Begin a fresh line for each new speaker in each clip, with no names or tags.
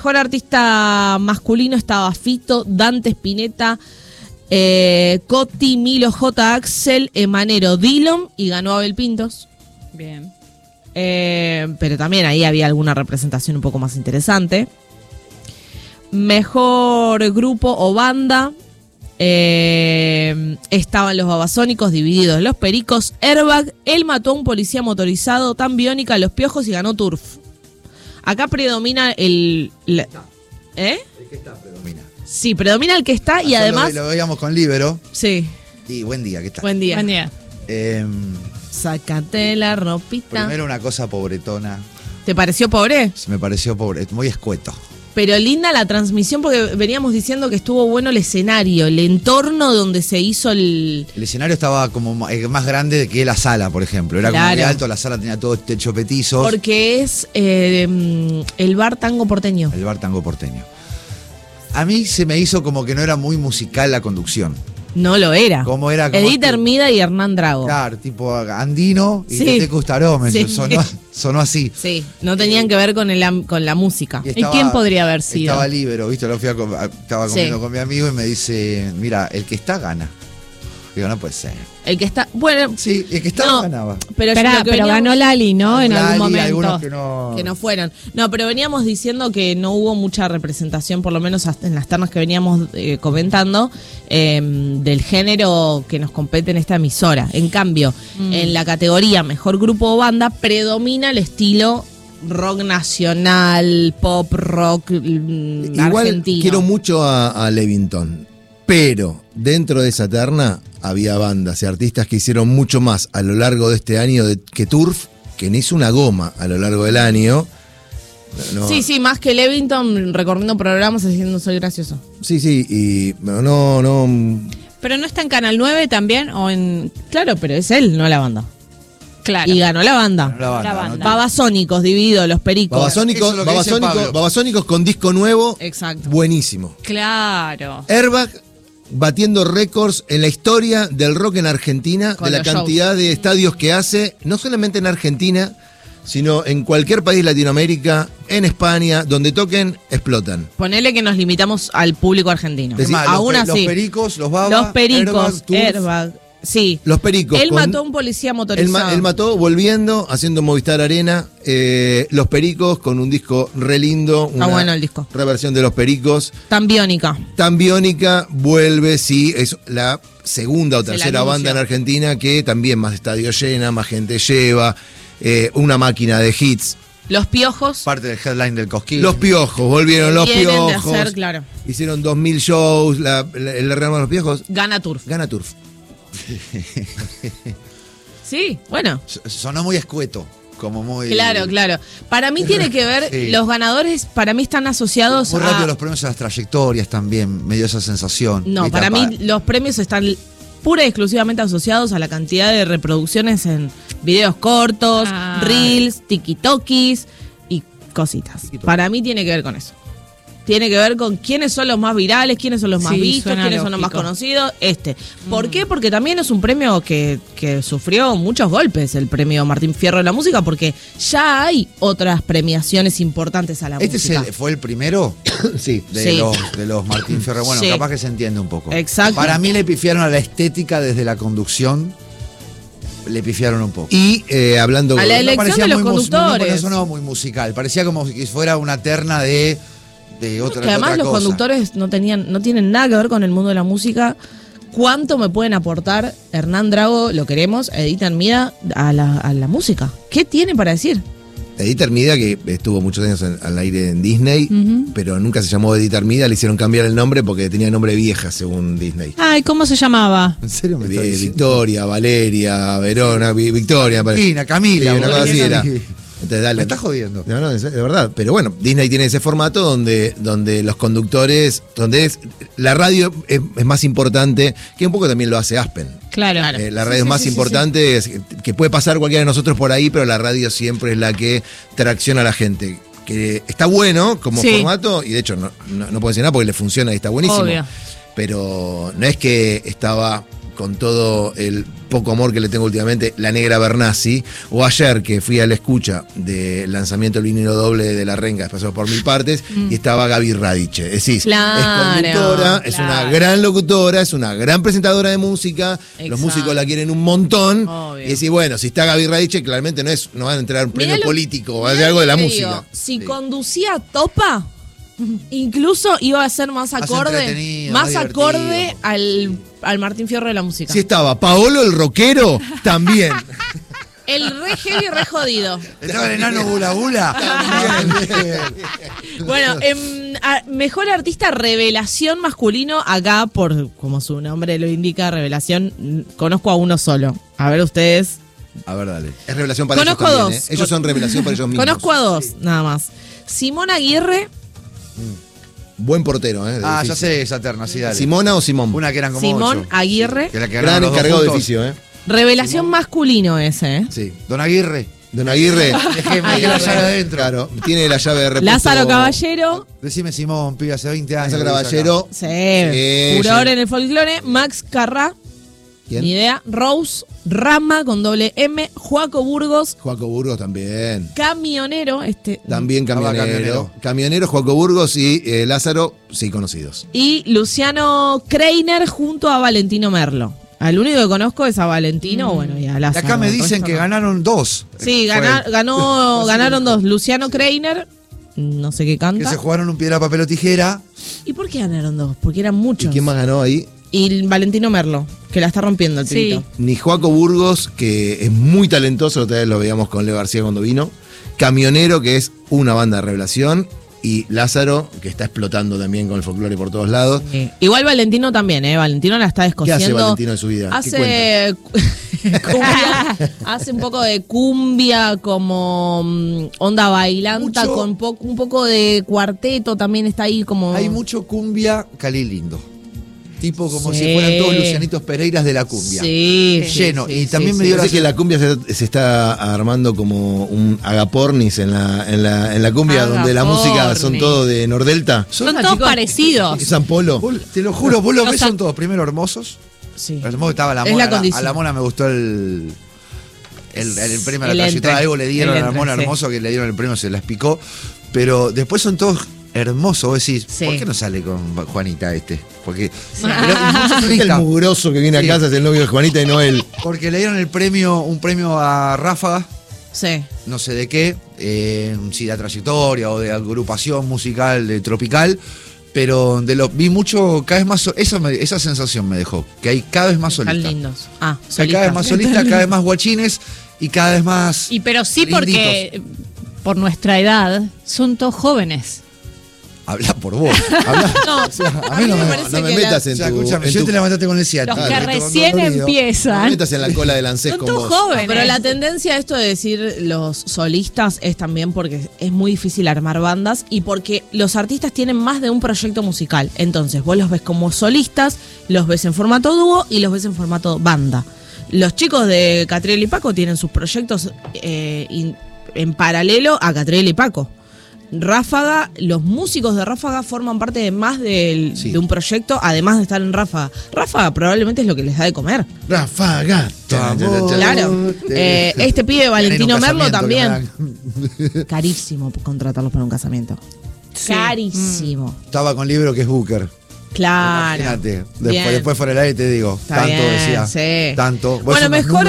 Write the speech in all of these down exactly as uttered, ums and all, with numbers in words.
Mejor artista masculino estaba Fito, Dante Spinetta, eh, Coti, Milo J. Axel, Emanero, Dillon y ganó Abel Pintos.
Bien.
Eh, pero también ahí había alguna representación un poco más interesante. Mejor grupo o banda. Eh, estaban los Babasónicos, Divididos, Los Pericos, Airbag, Él mató a un policía motorizado, Tan Biónica, Los Piojos y ganó Turf. Acá predomina el... La, ¿Eh?
El que está predomina.
Sí, predomina el que está.
Ayer
y además...
Lo, lo veíamos con Libero.
Sí.
Y buen día, ¿qué tal?
Buen día.
Buen día.
Eh,
Sácate la ropita.
Primero una cosa pobretona.
¿Te pareció pobre?
Me pareció pobre, muy escueto.
Pero linda la transmisión porque veníamos diciendo que estuvo bueno el escenario, el entorno donde se hizo el...
El escenario estaba como más grande que la sala, por ejemplo. Era
Claro.
como muy alto, la sala tenía todo techo petizos.
Porque es eh, el bar Tango Porteño.
El bar Tango Porteño. A mí se me hizo como que no era muy musical la conducción.
No lo era.
Como era como
Edith
que-
Hermida y Hernán Drago.
Claro, tipo andino y
Sí.
Tete Custarome.
Sí.
Sonó, sonó así.
Sí, no tenían que ver con, el, am- con la música.
Y
¿Y quién podría haber sido?
Estaba Libero, ¿viste? Lo fui a com- a- estaba comiendo
Sí.
con mi amigo y me dice, mira, el que está gana. Digo, no puede ser.
El que está... Bueno,
Sí, el que estaba
no,
ganaba.
pero,
Esperá,
lo que
pero
veníamos-
ganó Lali, ¿no? En
Lali,
algún momento.
algunos que no...
Que no fueron. No, pero veníamos diciendo que no hubo mucha representación, por lo menos hasta en las ternas que veníamos eh, comentando, eh, del género que nos compete en esta emisora. En cambio,
Mm.
en la categoría Mejor Grupo o Banda, predomina el estilo rock nacional, pop rock mm,
Igual
argentino.
quiero mucho a, a Levington, pero dentro de esa terna había bandas y artistas que hicieron mucho más a lo largo de este año de- que Turf, que no hizo una goma a lo largo del año. No-
Sí, sí, más que Levington recorriendo programas haciendo Soy Gracioso.
Sí, sí, y no, no, no.
¿Pero no está en Canal nueve también? ¿O en...?
Claro, pero es él, no la banda.
Claro.
Y ganó la banda.
La banda,
La
¿no?
banda.
Babasónicos, Divididos, Los Pericos.
Babasónicos,
Eso es lo que dice
Babasónicos,
Pablo.
Babasónicos con disco nuevo,
Exacto.
buenísimo.
Claro.
Airbag batiendo récords en la historia del rock en Argentina,
Con
de la
los
cantidad de estadios que hace, no solamente en Argentina, sino en cualquier país de Latinoamérica, en España, donde toquen, explotan.
Ponele que nos limitamos al público argentino.
Es más, los
Aún
pe-
así.
Los pericos, los babas,
Los Pericos,
Airbag, Turf.
Airbag. Sí.
Los Pericos.
Él
con-
mató a un policía
Él,
motorizado.
ma- él mató volviendo, haciendo Movistar Arena, eh, Los Pericos con un disco re lindo.
Está
una
bueno el disco.
Reversión de Los Pericos.
Tan biónica.
Tan Biónica vuelve, sí, es la segunda o
Se la
tercera
anuncio.
banda en Argentina que también más estadio llena, más gente lleva, eh, una máquina de hits.
Los Piojos.
Parte del headline del Cosquín.
Los Piojos, volvieron los
vienen de
Piojos.
hacer, claro.
Hicieron dos mil shows, la, la- el rearmo de los Piojos.
Gana Turf.
Gana Turf.
Sí, bueno.
S- Sonó muy escueto, como muy...
Claro, claro. Para mí tiene que ver,
Sí.
los ganadores para mí están asociados
Muy
a...
rápido los premios a las trayectorias también, me dio esa sensación.
No,
¿Viste?
para
Pa-
mí los premios están pura y exclusivamente asociados a la cantidad de reproducciones en videos cortos,
Ah.
reels, tikitokis y cositas.
Tikitoki.
Para mí tiene que ver con eso. Tiene que ver con quiénes son los más virales, quiénes son los más
Sí,
vistos,
suena
quiénes son los más
lógico.
conocidos. Este. ¿Por qué? Porque también es un premio que, que sufrió muchos golpes, el premio Martín Fierro de la música, porque ya hay otras premiaciones importantes a la
Este es
música.
el- fue el primero
Sí.
de,
Sí.
los, de los Martín Fierro. Bueno,
Sí.
capaz que se entiende un poco.
Exacto.
Para mí le pifiaron a la estética desde la conducción. Le pifiaron un poco.
Y eh, hablando...
A la
No
elección
parecía
de los
muy mus-
conductores.
No, no sonaba muy musical. Parecía como si fuera una terna de, de otra,
Que además
de
los
otra cosa.
conductores no tenían, no tienen nada que ver con el mundo de la música. ¿Cuánto me pueden aportar Hernán Drago, lo queremos, Edith Hermida, a la, a la música? ¿Qué tiene para decir?
Edith Hermida, que estuvo muchos años en- al aire en Disney,
Ujú.
pero nunca se llamó Edith Hermida, le hicieron cambiar el nombre porque tenía nombre vieja según Disney.
Ay, ¿cómo se llamaba?
¿En serio me
Vi-
está diciendo?
Victoria, Valeria, Verona, Vi- Victoria. pare-
Camila, Camila.
Sí, una cosa así
boludo.
era. Entonces, dale.
Me estás jodiendo.
No, no, es, es verdad. Pero bueno, Disney tiene ese formato donde, donde los conductores, donde es la radio es, es más importante, que un poco también lo hace Aspen.
Claro.
Eh, la radio es más importante, es- que puede pasar cualquiera de nosotros por ahí, pero la radio siempre es la que tracciona a la gente. Que está bueno como
Sí.
formato, y de hecho no, no, no puedo decir nada porque le funciona y está buenísimo.
Obvio.
Pero no es que estaba con todo el poco amor que le tengo últimamente, La Negra Bernasi, o ayer que fui a la escucha del lanzamiento del vinilo doble de La Renga, pasado por mil partes, mm. y estaba Gaby Radice. Es decir,
claro,
es conductora, claro. es una gran locutora, es una gran presentadora de música, exacto. los músicos la quieren un montón, obvio. Y decir, bueno, si está Gaby Radice, claramente no es, no van a entrar un premio lo, político, va a ser algo de la música.
Digo, si
sí.
conducía Topa, incluso iba a ser más acorde, más, más acorde al, al Martín Fierro de la música.
Si estaba Paolo el rockero, también.
El re heavy, re jodido.
Estaba el enano Bula Bula.
Bueno, eh, a, mejor artista revelación masculino, acá, por como su nombre lo indica, revelación, conozco a uno solo. A ver ustedes.
A ver, dale. Es revelación para
conozco
ellos también,
dos.
¿eh? Ellos son revelación para ellos mismos.
Conozco a dos, sí. nada más. Simón Aguirre.
Buen portero, ¿eh?
Ah, ya sé esa terna, sí, dale.
¿Simona o Simón?
Una que eran como
Simón
ocho.
Aguirre.
Sí, que la que
gran encargado de oficio, ¿eh?
Revelación Simón. Masculino ese, ¿eh?
Sí. Don Aguirre.
Don Aguirre.
Dejé la llave adentro.
Claro, tiene la llave de repuesto.
Lázaro Caballero.
Decime Simón, pibe, hace veinte años.
Lázaro Caballero.
Sí. sí. Furor en el folclore. Max Carrá.
¿Quién?
Ni idea. Rose Rama con doble M. Joaco Burgos.
Joaco Burgos también.
Camionero. este
También camionero. Camionero. Camionero, Joaco Burgos y eh, Lázaro, sí, conocidos.
Y Luciano Kreiner junto a Valentino Merlo. Al único que conozco es a Valentino, mm. bueno, y a Lázaro.
Y acá me dicen que no. ganaron dos.
Sí, gana, ganó, ganaron dos. Luciano Kreiner, no sé qué canta.
Que se jugaron un piedra, papel o tijera.
¿Y por qué ganaron dos? Porque eran muchos.
¿Y quién más ganó ahí?
Y Valentino Merlo, que la está rompiendo el pibito. Sí.
Ni Joaco Burgos, que es muy talentoso, otra vez lo veíamos con Leo García cuando vino. Camionero, que es una banda de revelación. Y Lázaro, que está explotando también con el folclore por todos lados.
Sí. Igual Valentino también, ¿eh? Valentino la está descosiendo.
¿Qué hace Valentino en su vida?
Hace cumbia, hace un poco de cumbia, como um, onda bailanta, mucho, con po un poco de cuarteto también está ahí como...
Hay mucho cumbia Cali lindo. Tipo como
sí.
si fueran todos Lucianitos Pereiras de la cumbia.
Sí,
lleno.
Sí,
y
sí,
también
sí,
me dio
sí.
la...
que la cumbia se, se está armando como un agapornis en la, en la, en la cumbia, agapornis. Donde la música son todos de Nordelta.
Son, son todos chicos, parecidos.
San Polo.
Te lo juro, vos lo ves, son todos primero hermosos.
Sí.
Hermoso estaba la mona. La, a la mona me gustó el... El, el, el premio a la trayectoria. Algo le dieron a la mona sí. hermoso, que le dieron el premio, se las picó. Pero después son todos... hermoso, vos decís, sí. ¿por qué no sale con Juanita este? Porque
sí.
pero, el mugroso que viene sí. a casa es el novio de Juanita y no él.
Porque le dieron el premio, un premio a Ráfaga,
sí.
no sé de qué, eh, si de trayectoria o de agrupación musical de tropical, pero de lo vi mucho, cada vez más, esa, esa sensación me dejó, que hay cada vez más solistas.
Están lindos. Ah,
o sea, cada vez más solistas, cada vez más guachines y cada vez más.
Y pero sí
linditos.
Porque por nuestra edad son todos jóvenes.
Habla por vos. Habla.
No,
o sea, a mí no me,
no, no me metas la... en tu... O sea,
escúchame,
en
yo
tu...
te levantaste con el ciático.
Los que recién empiezan.
No me metas en la cola del ANSES con vos.
Jóvenes.
Pero la tendencia a esto de decir los solistas es también porque es muy difícil armar bandas y porque los artistas tienen más de un proyecto musical. Entonces, vos los ves como solistas, los ves en formato dúo y los ves en formato banda. Los chicos de Catriel y Paco tienen sus proyectos eh, in, en paralelo a Catriel y Paco. Ráfaga, los músicos de Ráfaga forman parte de más del, sí. de un proyecto, además de estar en Ráfaga. Ráfaga probablemente es lo que les da de comer.
Ráfaga.
Claro. Eh, este pibe Valentino Merlo también. Carísimo contratarlos para un casamiento. Sí. Carísimo.
Mm. Estaba con libro que es Booker.
Claro.
Imagínate. Después, después fuera del aire te digo. Está tanto bien, decía. Sí. Tanto.
Bueno, mejor.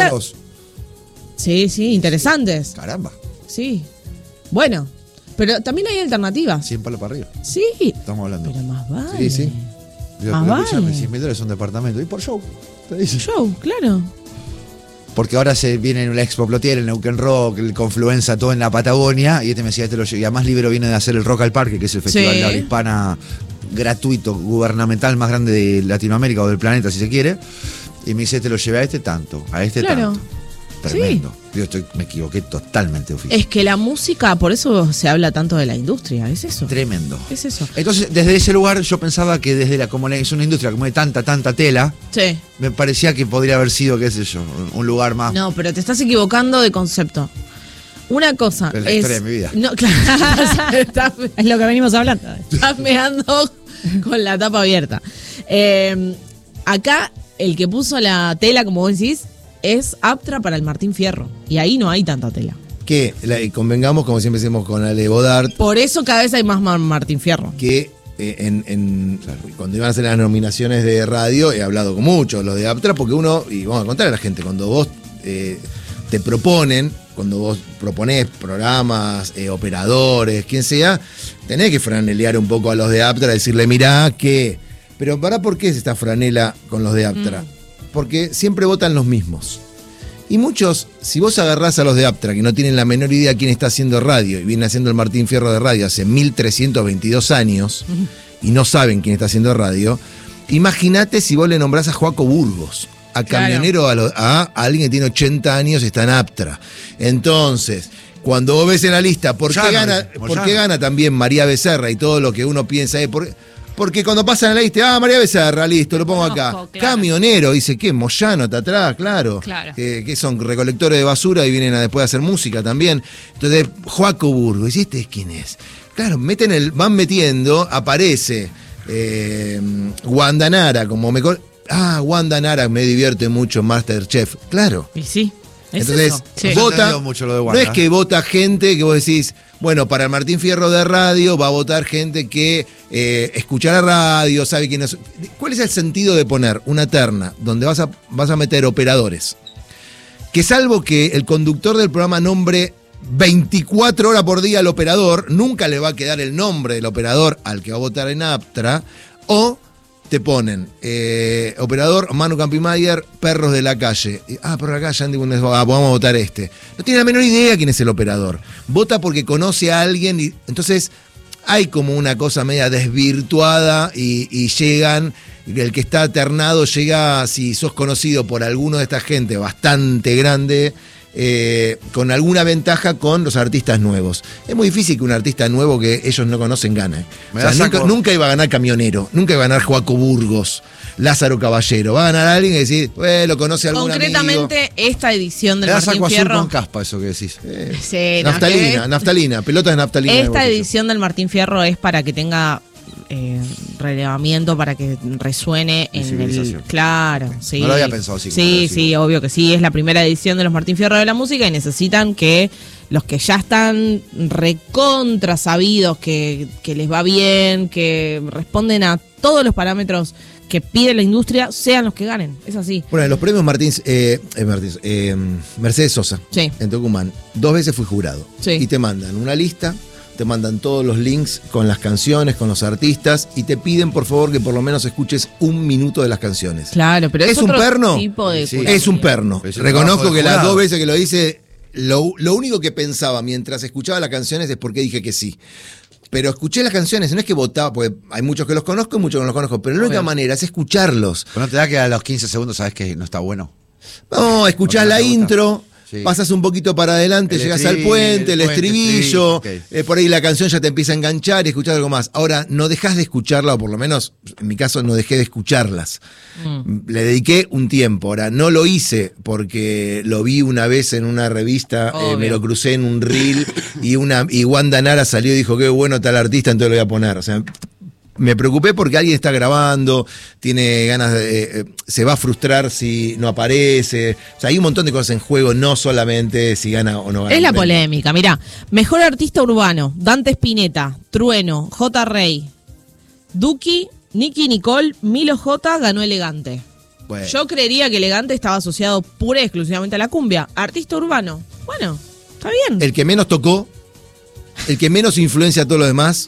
Sí, sí, interesantes.
Caramba.
Sí. Bueno. Pero también hay alternativas.
cien palos para arriba.
Sí.
Estamos hablando.
Pero más vale.
Sí, sí. Digo,
más vale.
cien mil dólares es un departamento. Y por show. Te dice.
Show, claro.
Porque ahora se viene la Expo Plotier, el Neuquén Rock, el Confluenza, todo en la Patagonia. Y este me decía, este lo llegué. Además, Libero viene de hacer el Rock al Parque, que es el festival sí. de habla hispana gratuito, gubernamental más grande de Latinoamérica o del planeta, si se quiere. Y me dice, te lo llevé a este tanto, a este claro. tanto. Tremendo. Sí. Yo estoy, me equivoqué totalmente, oficial.
Es que la música, por eso se habla tanto de la industria, ¿es eso?
Tremendo.
Es eso.
Entonces, desde ese lugar yo pensaba que desde la, como es una industria como de tanta, tanta tela,
sí.
me parecía que podría haber sido, qué sé yo, un lugar más.
No, pero te estás equivocando de concepto. Una cosa
es la
es...
historia de mi vida.
No, claro.
estás, es lo que venimos hablando.
Estás meando con la tapa abierta. Eh, acá... el que puso la tela, como vos decís, es Aptra para el Martín Fierro. Y ahí no hay tanta tela.
Que la, convengamos, como siempre decimos con Ale Bodart,
Por eso cada vez hay más Mar- Martín Fierro.
que eh, en, en- cuando iban a hacer las nominaciones de radio, he hablado con muchos, los de Aptra, porque uno, y vamos a contar a la gente, cuando vos eh, te proponen, cuando vos proponés programas, eh, operadores, quien sea, tenés que franelear un poco a los de Aptra, decirle, mirá que... Pero ¿para por qué es esta franela con los de Aptra? Porque siempre votan los mismos. Y muchos, si vos agarrás a los de Aptra, que no tienen la menor idea quién está haciendo radio, y viene haciendo el Martín Fierro de radio hace mil trescientos veintidós años, y no saben quién está haciendo radio, imagínate si vos le nombrás a Joaco Burgos, a
Claro.
camionero, a, lo- a alguien que tiene ochenta años y está en Aptra. Entonces, cuando vos ves en la lista, ¿por qué,
Moyano,
gana,
dice,
¿por
Moyano.
qué gana también María Becerra y todo lo que uno piensa? Eh, por- porque cuando pasan en la lista, ah, María Becerra, listo, lo pongo acá.
Conozco, claro.
Camionero, dice, ¿qué? Moyano está atrás, claro.
Claro.
Que, que son recolectores de basura y vienen a después a hacer música también. Entonces, Joaco Burgos, ¿y este quién es? Claro, meten el, van metiendo, aparece eh, Wanda Nara, como me... con- Ah, Wanda Nara, me divierte mucho en Masterchef. Claro.
Y sí. ¿Es
Entonces,
eso?
Sí.
No
vota.
entendió mucho lo de
No
Wanda.
es que vota gente que vos decís, bueno, para el Martín Fierro de radio va a votar gente que eh, escucha la radio, sabe quién es. ¿Cuál es el sentido de poner una terna donde vas a, vas a meter operadores? Que salvo que el conductor del programa nombre veinticuatro horas por día al operador, nunca le va a quedar el nombre del operador al que va a votar en Aptra, o te ponen eh, operador Manu Campimayer, perros de la calle. Y, ah, perros de la calle, Andy Bundes, ah, vamos a votar este. No tiene la menor idea quién es el operador. Vota porque conoce a alguien y entonces hay como una cosa media desvirtuada y, y llegan, el que está ternado llega, si sos conocido por alguno de esta gente bastante grande, eh, con alguna ventaja con los artistas nuevos. Es muy difícil que un artista nuevo que ellos no conocen gane.
Me
O sea,
da
nunca,
saco.
nunca iba a ganar Camionero, nunca iba a ganar Joaco Burgos, Lázaro Caballero. Va a ganar alguien que decir, eh, lo conoce algún
Concretamente,
amigo.
esta edición del
Le das
Martín
agua azul
Fierro.
con caspa, eso que decís.
Eh,
Sí, no,
naftalina,
que-
naftalina, pelotas de naftalina. en el
Esta
bolsillo.
edición del Martín Fierro es para que tenga eh, relevamiento, para que resuene en el...
Visibilización.
Claro, sí.
No lo había pensado así, como
Sí,
lo decís
sí,
vos.
obvio que sí. Es la primera edición de los Martín Fierro de la música y necesitan que los que ya están recontra sabidos, que, que les va bien, que responden a todos los parámetros que pide la industria, sean los que ganen. Es así.
Bueno, en los premios Martín, eh, eh, Martín, eh, Mercedes Sosa,
Sí.
en Tucumán, dos veces fui jurado.
Sí.
Y te mandan una lista, te mandan todos los links con las canciones, con los artistas, y te piden por favor que por lo menos escuches un minuto de las canciones.
Claro, pero es,
¿Es un
otro
perno?
tipo de
Sí.
curaduría.
Es un perno.
Es un
Reconozco
trabajo de
que las
jurado.
dos veces que lo hice, lo, lo único que pensaba mientras escuchaba las canciones es por qué dije que sí. Pero escuché las canciones, no es que votaba, porque hay muchos que los conozco y muchos que no los conozco, pero la única
Obvio.
manera es escucharlos.
Pero no te da que a los quince segundos sabes que no está bueno.
No, escuchás
Porque no
la
te gusta.
intro,
Sí.
pasas un poquito para adelante,
El
llegas al
estribillo,
puente, el
el puente,
estribillo,
estribillo, ok.
eh, por ahí la canción ya te empieza a enganchar y escuchás algo más. Ahora, no dejas de escucharla, o por lo menos, en mi caso, no dejé de escucharlas.
Mm.
Le dediqué un tiempo. Ahora, no lo hice porque lo vi una vez en una revista, eh,
Obvio.
me lo crucé en un reel y, una, y Wanda Nara salió y dijo, qué bueno está el artista, entonces lo voy a poner. O sea, me preocupé porque alguien está grabando, tiene ganas de... eh, se va a frustrar si no aparece. O sea, hay un montón de cosas en juego, no solamente si gana o no gana.
Es la
el premio.
polémica, mirá. Mejor artista urbano, Dante Spinetta, Trueno, J. Rey, Duki, Nicky Nicole, Milo J. ganó Elegante.
Bueno,
Yo creería que Elegante estaba asociado pura y exclusivamente a la cumbia. Artista urbano, bueno, está bien.
el que menos tocó, el que menos influencia a todos los demás,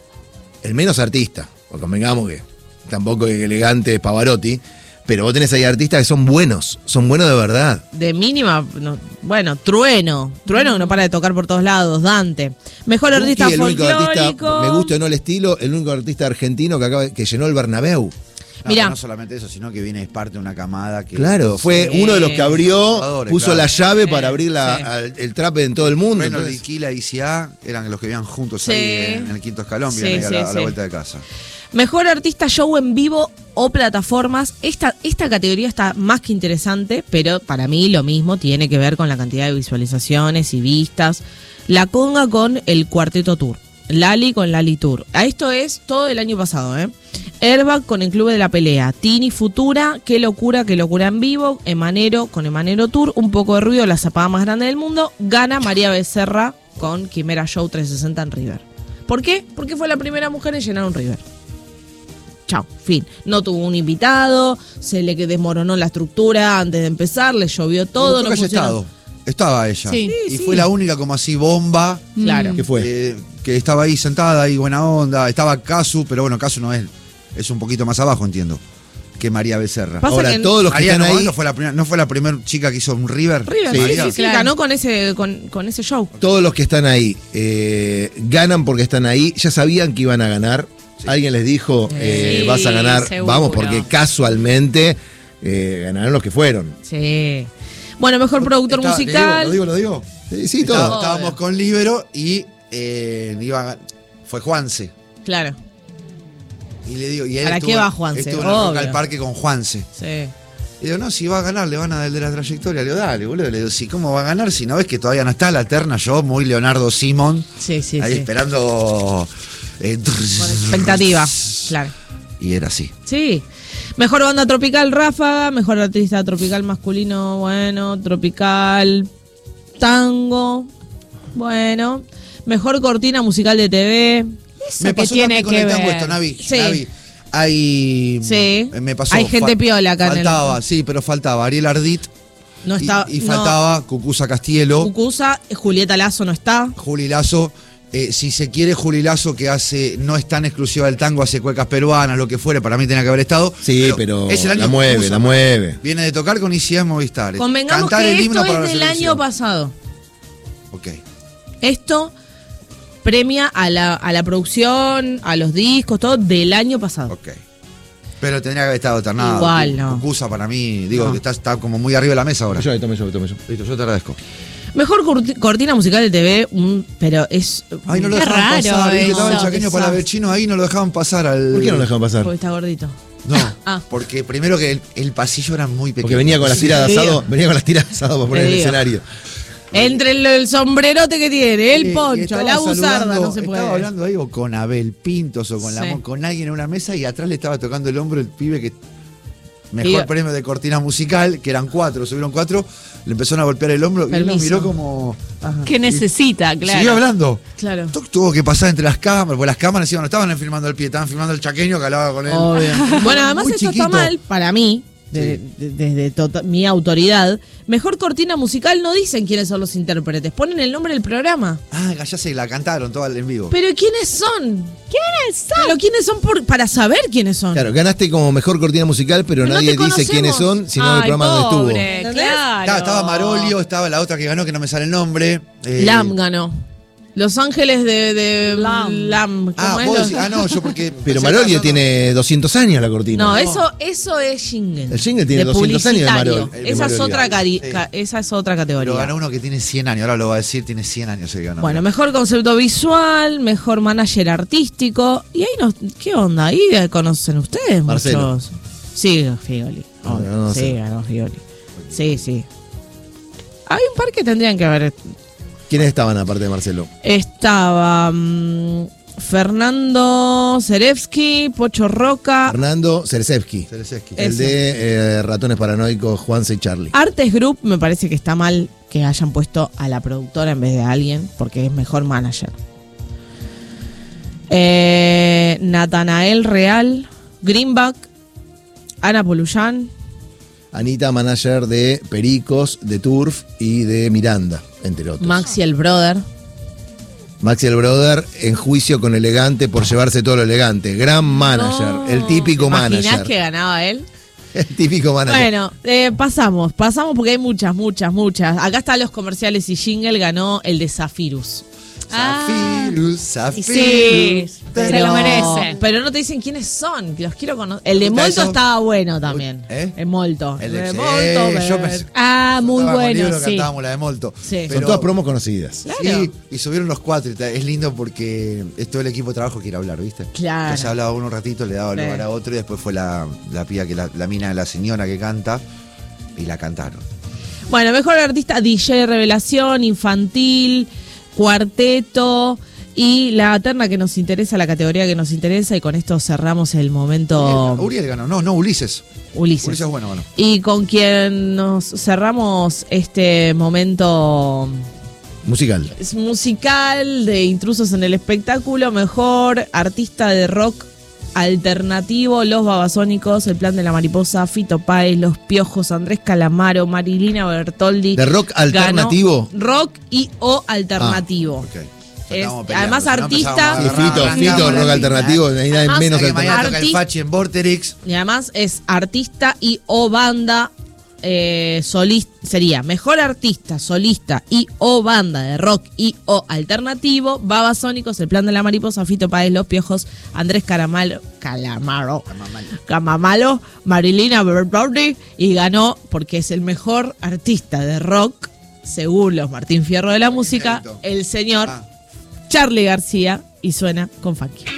el menos artista. O convengamos que tampoco es elegante es Pavarotti, pero vos tenés ahí artistas que son buenos, son buenos de verdad.
De mínima, no, bueno, Trueno. Trueno que no para de tocar por todos lados, Dante. Mejor artista
Duki, el único artista,
folclórico.
me gusta o no el estilo, el único artista argentino que acaba que llenó el Bernabéu.
No,
Mirá.
pero no solamente eso, sino que viene es parte de una camada que...
Claro, fue
Sí.
uno de los que abrió,
Jugadores,
puso
claro.
la llave
Sí,
para abrir la-
sí.
al- el trap en todo el mundo.
Bueno,
entonces-
Liquila y I C A eran los que vivían juntos
Sí.
ahí en el quinto escalón,
Sí,
vivían ahí a,
sí,
la, a la
sí.
vuelta de casa.
Mejor artista show en vivo o plataformas. Esta, esta categoría está más que interesante, pero para mí lo mismo tiene que ver con la cantidad de visualizaciones y vistas. La Conga con el Cuarteto Tour. Lali con Lali Tour. A esto es todo el año pasado, ¿eh? Airbag con el Club de la Pelea. Tini Futura, Qué locura, qué locura en vivo. Emanero con Emanero Tour. Un poco de ruido, la zapada más grande del mundo. Gana María Becerra con Quimera Show trescientos sesenta en River. ¿Por qué? Porque fue la primera mujer en llenar un River. Chao, fin. No tuvo un invitado, se le desmoronó la estructura antes de empezar, le llovió todo.
Creo
no
que haya
funcionó.
estado. Estaba ella.
Sí.
y
Sí,
fue
sí.
la única como así bomba.
Claro.
¿Qué fue?
eh, que estaba ahí sentada, ahí buena onda. Estaba Casu, pero bueno, Casu no es. Es un poquito más abajo, entiendo. Que María Becerra.
Pasa
Ahora,
que en-
todos los que
María
están
no,
ahí,
no fue la primera, no fue la primera chica que hizo un River.
River,
Sí,
sí,
María.
sí, sí,
claro.
ganó con ese, con, con ese show.
todos los que están ahí eh, ganan porque están ahí, ya sabían que iban a ganar. Alguien les dijo, eh,
Sí,
vas a ganar,
seguro.
vamos, porque casualmente eh, ganaron los que fueron.
Sí. Bueno, mejor productor
Está-
musical.
Lo digo, lo digo. lo digo.
Sí, sí,
Estaba-
todo.
estábamos con Libero y eh, iba a- fue Juanse.
Claro.
Y le digo, y él
¿Para
estuvo-
qué va Juanse?
Estuvo en el Rock
Obvio.
al Parque con Juanse.
Sí.
Y digo, no, si va a ganar, le van a dar el de la trayectoria. Le digo, dale, boludo. Le digo, sí, ¿cómo va a ganar si no ves que todavía no está la terna? Yo, muy Leonardo Simón,
Sí, sí,
ahí
sí.
esperando. eh,
Con expectativa. Claro.
Y era así.
Sí. Mejor banda tropical, Ráfaga. Mejor artista tropical masculino, bueno. Tropical, tango, bueno. Mejor cortina musical de T V.
Eso
Me
que
pasó
tiene
también con
que
el tango
ver.
esto, Navi.
Sí.
Navi. Hay.
Sí.
eh, Me pasó.
Hay gente piola acá en el-
Faltaba, sí, pero faltaba Ariel Ardit.
No
y-
está.
y,
no.
faltaba Cucuza Castielo.
Cucuza, Julieta Lazo no está.
Juli Lazo. Eh, si se quiere, Juli Lazo, que hace, no es tan exclusiva del tango, hace cuecas peruanas, lo que fuere, para mí tenía que haber estado.
Sí, pero
es el año
la mueve,
Cucuza.
la mueve.
Viene de tocar con I C M Movistar.
Convengamos
Cantar
que
el himno
esto
para
es
la
del
selección.
año pasado.
Ok.
Esto premia a la, a la producción, a los discos, todo del año pasado.
Ok. Pero tendría que haber estado alternado.
Igual, no.
Cucuza para mí, digo,
No.
que está, está como muy arriba de la mesa ahora.
Yo, tome yo, tome yo.
Listo, yo te agradezco.
Mejor corti- cortina musical de T V, un- pero es.
Ay, no lo
Qué
dejaban
raro
pasar. ¿Viste?
eso.
Estaba el chaqueño
Exacto.
para ver chino ahí, no lo dejaban pasar al.
¿Por qué no lo dejaban pasar?
Porque está gordito.
No,
Ah.
porque primero que el, el pasillo era muy pequeño.
Porque venía con las tiras de
Sí.
asado, venía con las tiras de asado para poner en el
digo.
escenario.
Entre el, el sombrerote que tiene, el
Y- y
poncho,
estaba
la buzarda,
saludando-
no se puede.
Estaba hablando ahí o con Abel Pintos o con, la,
Sí.
mo- con alguien en una mesa y atrás le estaba tocando el hombro el pibe que. Mejor
Y-
premio de cortina musical, que eran cuatro, subieron cuatro, le empezaron a golpear el hombro y él nos
Permiso.
miró como.
Ajá.
Que necesita, claro.
Siguió hablando.
Claro.
Tu- Tuvo que pasar entre las cámaras, porque las cámaras encima no estaban filmando el pie, estaban filmando el chaqueño que hablaba con él.
Obvio. Bueno, además
Muy
esto
chiquito.
está mal para mí, de- de- desde tota- mi autoridad. Mejor cortina musical no dicen quiénes son los intérpretes, ponen el nombre del programa.
Ah, ya se la cantaron toda en vivo.
Pero ¿quiénes son? ¿Quiénes son? Pero ¿quiénes son por- para saber quiénes son?
Claro, ganaste como mejor cortina musical, pero
Pero no
nadie
te
dice
conocemos.
quiénes son, sino el
Ay,
programa donde estuvo.
pobre,
¿Entendés?
claro.
Estaba, estaba Marolio, estaba la otra que ganó, que no me sale el nombre. eh,
Lam ganó. Los Ángeles de, de
Lam.
Lam. ¿Cómo
Ah,
es?
vos
Los-
decís- ah, no, yo porque.
Pero
pensé que
Marolio
estaba
tiene doscientos años la cortina.
No, eso, eso es jingle.
El jingle tiene
De
doscientos años de
publicitario.
Marol- de
Esa es
Marolio.
otra, cari-
Sí.
ca- esa es otra
Pero
categoría.
ganó uno que tiene cien años, ahora lo va a decir, tiene cien años el que ganó.
Bueno, mejor concepto visual, mejor manager artístico. Y ahí nos. ¿Qué onda? Ahí conocen ustedes,
Marcelo.
muchos. Sí, Figoli.
No,
obvio.
no
sí,
sé.
ganó Figoli. Sí, sí. Hay un par que tendrían que haber.
¿Quiénes estaban aparte de Marcelo?
Estaba mm, Fernando Zerevsky, Pocho Roca,
Fernando Ceresevsky,
Cereseski.
Eh,
el
Ese.
de eh, Ratones Paranoicos, Juanse y Charlie.
Artes Group. Me parece que está mal que hayan puesto a la productora en vez de a alguien, porque es mejor manager. Eh, Natanael Real, Greenback, Ana Poluyan.
Anita, manager de Pericos, de Turf y de Miranda, entre otros.
Maxi el Brother.
Maxi el Brother en juicio con Elegante por llevarse todo lo elegante. Gran manager,
No.
el típico
¿Te imaginás
manager.
que ganaba él?
El típico manager.
Bueno, eh, pasamos, pasamos porque hay muchas, muchas, muchas. Acá están los comerciales y jingle, ganó el de Zafirus.
Zafirus, Zafirus.
Sí, se lo merece.
Pero no te dicen quiénes son, los quiero conocer. El de
Ustedes
Molto
son-
estaba bueno también.
¿Eh?
El Molto.
El de-
de
eh,
Molto.
yo
ver-
pensé-
Ah, muy
Estábamos
bueno,
libro,
sí.
cantábamos la de Molto.
Sí.
Son todas promos conocidas.
Claro.
Sí, y subieron los cuatro. y ta- Es lindo porque es todo el equipo de trabajo que quiere hablar, ¿viste?
Claro.
Entonces hablaba uno un ratito, le daba
Sí.
lugar a otro y después fue la, la pía, que la, la mina de la señora que canta y la cantaron.
Bueno, mejor artista D J Revelación, Infantil, Cuarteto, Y la terna que nos interesa, la categoría que nos interesa, y con esto cerramos el momento.
Uriel, Uriel ganó, no, no, Ulises.
Ulises.
Ulises, bueno, bueno.
Y con quien nos cerramos este momento
Musical.
es musical de Intrusos en el Espectáculo, mejor artista de rock alternativo, Los Babasónicos, El Plan de la Mariposa, Fito Páez, Los Piojos, Andrés Calamaro, Marilina Bertoldi.
¿De rock alternativo?
Ganó rock y o alternativo.
Ok.
Es-
Estamos peleando,
además
si no
artista-
empezamos a
Sí,
agarrar,
Fito,
arrancamos
Fito,
la
rock
piña,
alternativo,
¿eh?
no hay nada
Además,
menos
Hasta que
alternativo.
mañana toca el
Arti-
Fachi en Vorterix.
Y además es artista y o banda eh, solista, sería mejor artista, solista y o banda de rock y o alternativo, Babasónicos, El Plan de la Mariposa, Fito Páez, Los Piojos, Andrés Caramalo, Calamaro, Camamalo, Marilina Bertoldi, y ganó porque es el mejor artista de rock, según los Martín Fierro de la música, el señor
Ah.
Charly García, y suena con Funky.